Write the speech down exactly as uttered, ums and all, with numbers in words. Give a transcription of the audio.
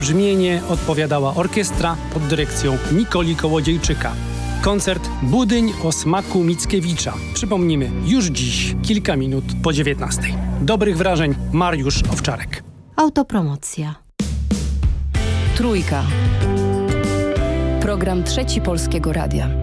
Brzmienie odpowiadała orkiestra pod dyrekcją Nikoli Kołodziejczyka. Koncert Budyń o smaku Mickiewicza. Przypomnimy, już dziś, kilka minut po dziewiętnastej. Dobrych wrażeń, Mariusz Owczarek. Autopromocja. Trójka. Program Trzeci Polskiego Radia.